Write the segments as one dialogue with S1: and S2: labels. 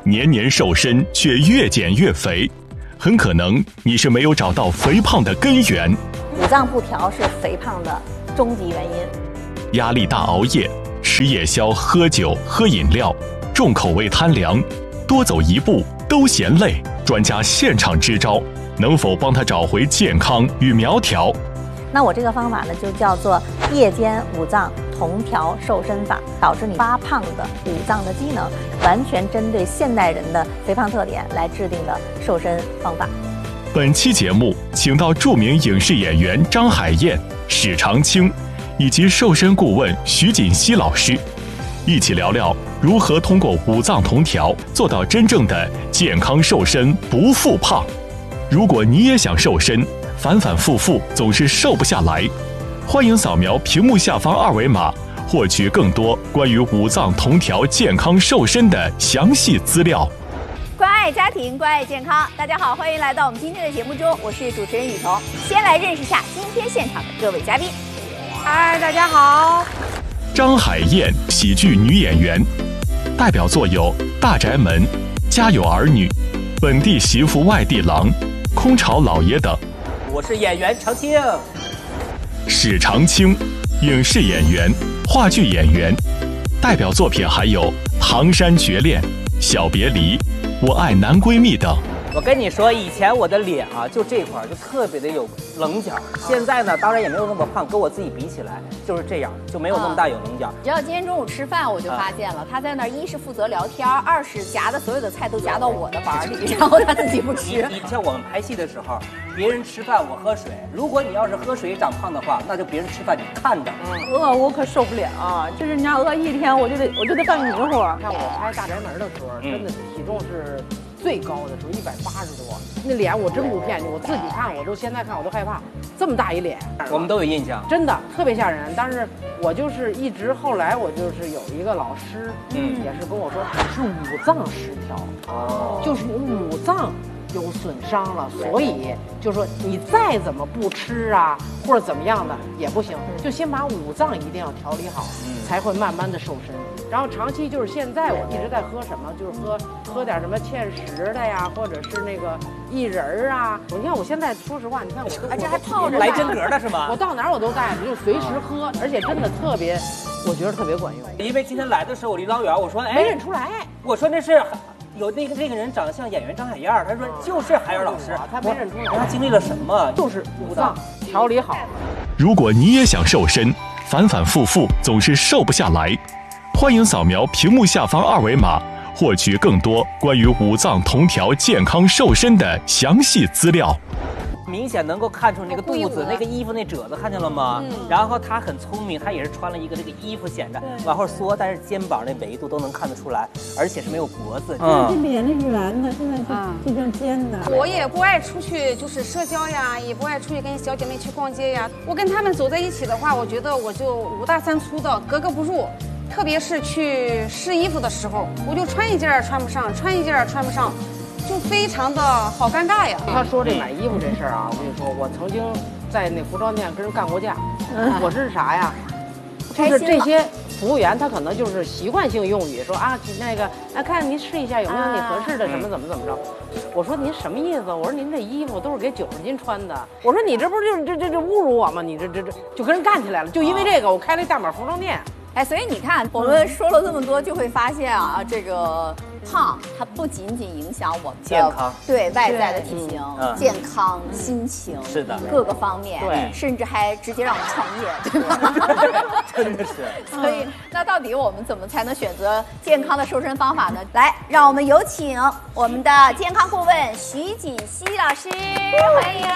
S1: 年年瘦身却越减越肥，很可能你是没有找到肥胖的根源。
S2: 五脏不调是肥胖的终极原因。
S1: 压力大、熬夜、吃夜宵、喝酒、喝饮料、重口味贪凉、多走一步都嫌累，专家现场支招，能否帮他找回健康与苗条？
S2: 那我这个方法呢，就叫做夜间五脏同调瘦身法，导致你发胖的五脏的机能，完全针对现代人的肥胖特点来制定的瘦身方法。
S1: 本期节目请到著名影视演员张海燕、史长青以及瘦身顾问徐锦熙老师，一起聊聊如何通过五脏同调做到真正的健康瘦身不复胖。如果你也想瘦身，反反复复总是瘦不下来，欢迎扫描屏幕下方二维码，获取更多关于五脏同调健康瘦身的详细资料。
S3: 关爱家庭，关爱健康。大家好，欢迎来到我们今天的节目中，我是主持人雨桐。先来认识一下今天现场的各位嘉宾。
S4: 嗨，大家好。
S1: 张海燕，喜剧女演员，代表作有《大宅门》《家有儿女》《本地媳妇外地郎》《空巢老爷》等。
S5: 我是演员常青。
S1: 史长青，影视演员、话剧演员，代表作品还有《唐山绝恋》《小别离》《我爱男闺蜜》等。
S5: 我跟你说，以前我的脸啊，就这块就特别的有棱角，现在呢，当然也没有那么胖，跟我自己比起来就是这样，就没有那么大有棱角。
S3: 你知道今天中午吃饭，我就发现了，他在那儿一是负责聊天，二是夹的所有的菜都夹到我的碗里，然后他自己不吃。
S5: 你像我们拍戏的时候，别人吃饭我喝水，如果你要是喝水长胖的话，那就别人吃饭你看着。
S4: 饿我可受不了啊！就是人家饿一天，我就得犯迷糊。看我拍《大宅门》的时候，真的体重是最高的时候180多，那脸我真不骗你，我自己看现在看我都害怕，这么大一脸，
S5: 我们都有印象，
S4: 真的特别吓人。但是我就是一直后来我就是有一个老师，也是跟我说是五脏失调，就是你五脏有损伤了，所以就说你再怎么不吃啊，或者怎么样的也不行，就先把五脏一定要调理好，才会慢慢的瘦身。然后长期就是现在我一直在喝什么，就是喝点什么芡实的呀，或者是那个薏仁啊。你看我现在说实话，你看我
S3: 这还泡着
S5: 来真格的是吗？
S4: 我到哪儿我都带着，就随时喝，而且真的特别，我觉得特别管用。
S5: 因为今天来的时候我离老远，我说
S4: 没认出来，
S5: 我说那是。有那个人长得像演员张海燕，他说就是海燕老师，
S4: 他没认出来，
S5: 他经历了什么？
S4: 就是五脏调理好。
S1: 如果你也想瘦身，反反复复总是瘦不下来，欢迎扫描屏幕下方二维码，获取更多关于五脏同调健康瘦身的详细资料。
S5: 明显能够看出那个肚子、那个衣服那褶子，看见了吗？然后他很聪明，他也是穿了一个那个衣服显着往后缩，但是肩膀那维度都能看得出来，而且是没有脖子。
S6: 这脸是圆的，现在是像尖的。
S7: 我也不爱出去就是社交呀，也不爱出去跟小姐妹去逛街呀。我跟他们走在一起的话，我觉得我就五大三粗的，格格不入。特别是去试衣服的时候，我就穿一件穿不上，穿一件穿不上。就非常的好尴尬呀！
S4: 他说这买衣服这事儿啊，我跟你说，我曾经在那服装店跟人干过架。我是啥呀？就是这些服务员他可能就是习惯性用语，说啊那个看您试一下有没有你合适的什么怎么着。我说您什么意思？我说您这衣服都是给90斤穿的。我说你这不是就是这侮辱我吗？你这就跟人干起来了。就因为这个，我开了一大码服装店。
S3: 哎，所以你看，我们说了这么多，就会发现啊，这个胖它不仅仅影响我们的
S5: 健康，
S3: 对外在的体型、健康、心情，
S5: 是的，
S3: 各个方面，
S4: 对，
S3: 甚至还直接让我们创业，对吧？
S5: 真的是。
S3: 所以，那到底我们怎么才能选择健康的瘦身方法呢？来，让我们有请我们的健康顾问徐锦熙老师，欢迎。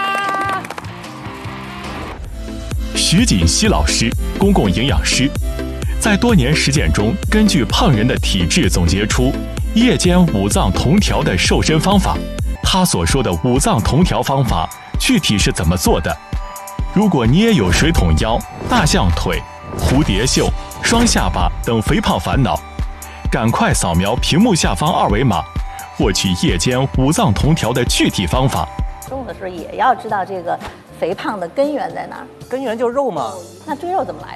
S1: 徐锦熙老师，公共营养师，在多年实践中，根据胖人的体质总结出夜间五脏同调的瘦身方法。他所说的五脏同调方法具体是怎么做的？如果你也有水桶腰、大象腿、蝴蝶袖、双下巴等肥胖烦恼，赶快扫描屏幕下方二维码，获取夜间五脏同调的具体方法。
S2: 中午的时候也要知道这个肥胖的根源在哪儿。
S5: 根源就是肉嘛。
S2: 那赘肉怎么来的？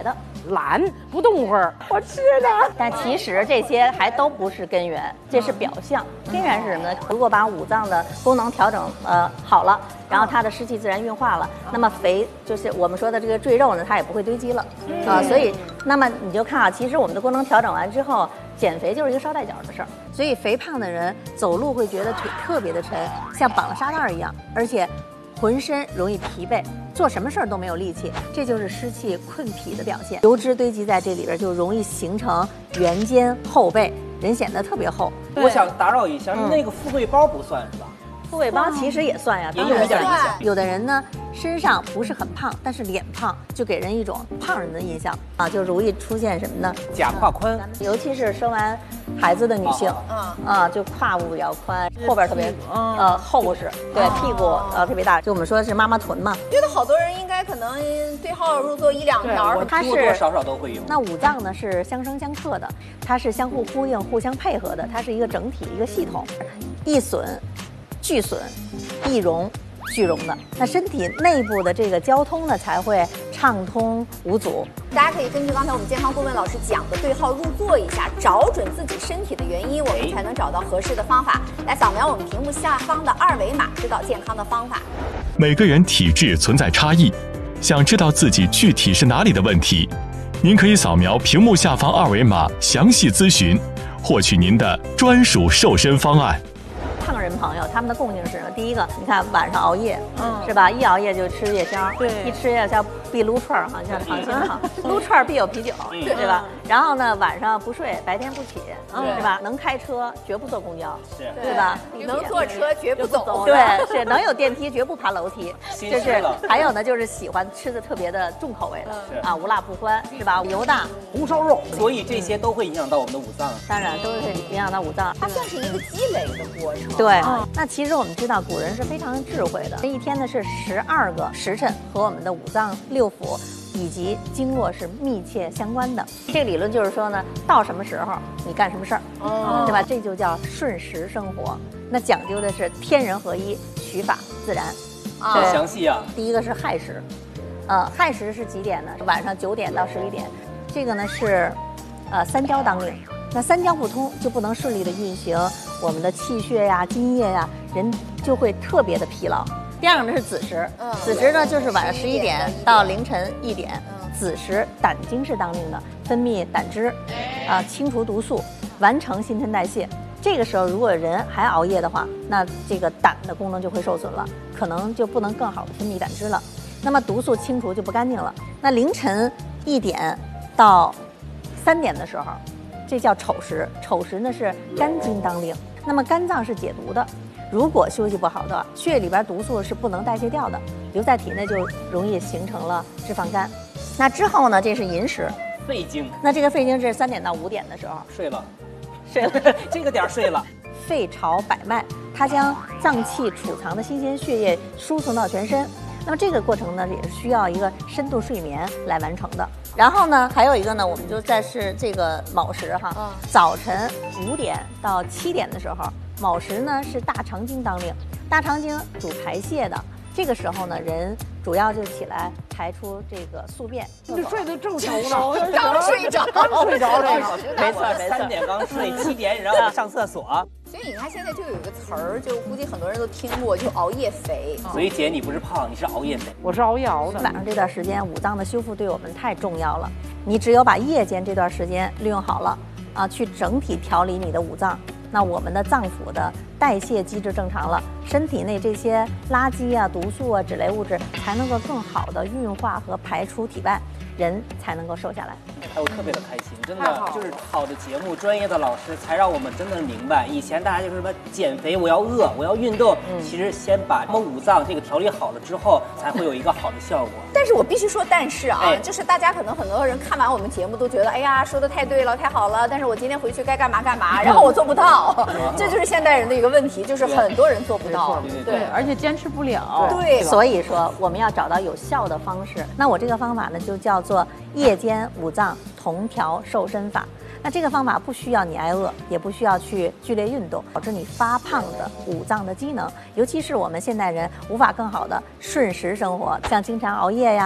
S4: 懒，不动会儿，我吃的。
S2: 但其实这些还都不是根源，这是表象。根源是什么呢？如果把五脏的功能调整好了，然后它的湿气自然运化了，那么肥就是我们说的这个赘肉呢，它也不会堆积了所以那么你就看啊，其实我们的功能调整完之后，减肥就是一个捎带脚的事儿。所以肥胖的人走路会觉得腿特别的沉，像绑了沙袋一样，而且浑身容易疲惫，做什么事儿都没有力气，这就是湿气困脾的表现。油脂堆积在这里边，就容易形成圆肩后背，人显得特别厚。
S5: 我想打扰一下，那个富贵包不算是吧？
S2: 富贵包其实也算呀，
S5: 也有一点影响。
S2: 有的人呢，身上不是很胖，但是脸胖，就给人一种胖人的印象啊，就容易出现什么呢？
S5: 假胯宽，
S2: 尤其是生完孩子的女性，就胯部比较宽，后边特别厚实，对，屁股特别大，就我们说是妈妈臀嘛。
S3: 觉得好多人应该可能对号入座1-2条，
S2: 它是
S5: 多多少少都会有。
S2: 那五脏呢是相生相克的，它是相互呼应、互相配合的，它是一个整体、一个系统，易损俱损，易荣俱荣的。那身体内部的这个交通呢才会畅通无阻。
S3: 大家可以根据刚才我们健康顾问老师讲的对号入座一下，找准自己身体的原因，我们才能找到合适的方法。来扫描我们屏幕下方的2维码，知道健康的方法。
S1: 每个人体质存在差异，想知道自己具体是哪里的问题，您可以扫描屏幕下方2维码详细咨询，获取您的专属瘦身方案。
S2: 胖人朋友他们的共性是什么？第一个，你看晚上熬夜，是吧？一熬夜就吃夜宵，
S4: 对，
S2: 一吃夜宵必撸串儿，好像糖心哈，撸串儿必有啤酒，对吧？然后呢，晚上不睡，白天不起，是吧？能开车绝不坐公交，对吧？
S3: 能坐车绝不走，
S2: 对，是能有电梯绝不爬楼梯，就是还有呢，就是喜欢吃的特别的重口味的啊，无辣不欢，是吧？油大，
S4: 红烧肉，
S5: 所以这些都会影响到我们的五脏。
S2: 当然都会影响到五脏，
S3: 它算是一个积累的过程。
S2: 对，那其实我们知道古人是非常智慧的，这一天呢是12个时辰和我们的五脏六腑以及经络是密切相关的。这个理论就是说呢，到什么时候你干什么事儿，对吧？这就叫顺时生活。那讲究的是天人合一，取法自然。
S5: 这详细啊！
S2: 第一个是亥时，亥时是几点呢？晚上9点到11点。这个呢是三焦当令。那三焦不通，就不能顺利的运行我们的气血呀、津液呀，人就会特别的疲劳。第二个呢是子时，子时呢就是晚上11点到凌晨1点，子时胆经是当令的，分泌胆汁，清除毒素，完成新陈代谢。这个时候如果人还熬夜的话，那这个胆的功能就会受损了，可能就不能更好的分泌胆汁了，那么毒素清除就不干净了。那凌晨1点到3点的时候，这叫丑时，丑时呢是肝经当令，那么肝脏是解毒的，如果休息不好的，血液里边毒素是不能代谢掉的，留在体内就容易形成了脂肪肝。那之后呢，这是寅时，
S5: 肺经。
S2: 那这个肺经是3点到5点的时候，
S5: 睡了，
S2: 这
S5: 个点睡了。
S2: 肺朝百脉，它将脏器储藏的新鲜血液输送到全身。那么这个过程呢，也是需要一个深度睡眠来完成的。然后呢，还有一个呢，我们就在是这个卯时哈，早晨5点到7点的时候，卯时呢是大肠经当令，大肠经主排泄的。这个时候呢，人主要就起来排出这个宿便。
S4: 你睡得正熟呢，
S3: 刚睡着，
S4: 这个，
S2: 没错
S5: 3点刚睡，7点然后上厕所。
S3: 所以你看，现在就有一个词儿，就估计很多人都听过，就熬夜肥。
S5: 所以姐，你不是胖，你是熬夜肥。
S4: 我是熬夜熬的。
S2: 晚上这段时间，五脏的修复对我们太重要了。你只有把夜间这段时间利用好了，去整体调理你的五脏，那我们的脏腑的代谢机制正常了，身体内这些垃圾啊、毒素啊、脂类物质才能够更好的运化和排出体外，人才能够瘦下来。
S5: 我特别的开心，真的就是好的节目，专业的老师才让我们真的明白，以前大家就是什么减肥，我要饿，我要运动，其实先把我们五脏这个调理好了之后，才会有一个好的效果。
S3: 但是我必须说，但是就是大家可能很多人看完我们节目都觉得，哎呀，说的太对了，太好了，但是我今天回去该干嘛干嘛，然后我做不到，这就是现代人的一个问题，就是很多人做不到，
S4: 对，而且坚持不了。
S3: 对，
S2: 所以说我们要找到有效的方式。那我这个方法呢，就叫做夜间五脏同调瘦身法。那这个方法不需要你挨饿，也不需要去剧烈运动，导致你发胖的五脏的机能，尤其是我们现代人无法更好的顺时生活，像经常熬夜呀、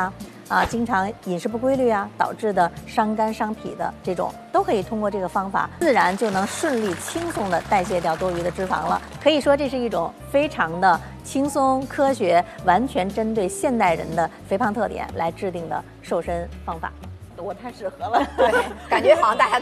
S2: 经常饮食不规律啊导致的伤肝伤脾的这种，都可以通过这个方法，自然就能顺利轻松的代谢掉多余的脂肪了。可以说这是一种非常的轻松科学，完全针对现代人的肥胖特点来制定的瘦身方法。我太适合了，
S3: 对，感觉好像大家